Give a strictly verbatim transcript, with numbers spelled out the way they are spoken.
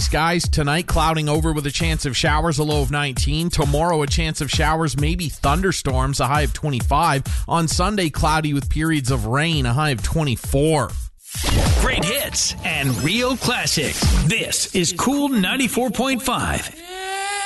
skies tonight, clouding over with a chance of showers, a low of nineteen. Tomorrow, a chance of showers, maybe thunderstorms, a high of twenty-five. On Sunday, cloudy with periods of rain, a high of twenty-four. Great hits and real classics. This is Cool ninety-four point five.